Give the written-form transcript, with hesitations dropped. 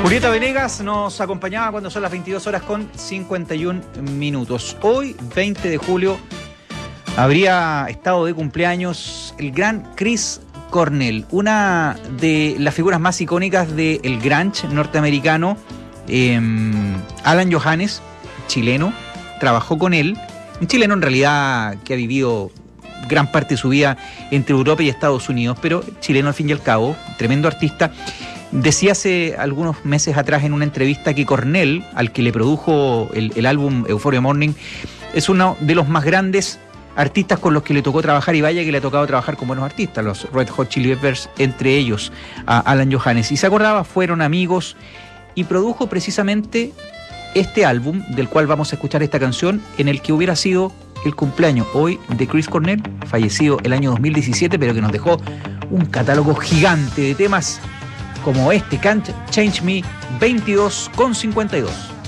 Julieta Venegas nos acompañaba cuando son las 22 horas con 51 minutos. Hoy, 20 de julio, habría estado de cumpleaños el gran Chris Cornell, una de las figuras más icónicas del grunge norteamericano. Alan Johannes, chileno, trabajó con él, un chileno en realidad que ha vivido gran parte de su vida entre Europa y Estados Unidos, pero chileno al fin y al cabo, tremendo artista. Decía hace algunos meses atrás en una entrevista que Cornell, al que le produjo el álbum Euphoria Morning, es uno de los más grandes artistas con los que le tocó trabajar, y vaya que le ha tocado trabajar con buenos artistas, los Red Hot Chili Peppers, entre ellos a Alan Johannes. Y se acordaba, fueron amigos, y produjo precisamente este álbum, del cual vamos a escuchar esta canción, en el que hubiera sido el cumpleaños hoy de Chris Cornell, fallecido el año 2017, pero que nos dejó un catálogo gigante de temas como este, Can't Change Me, 22:52.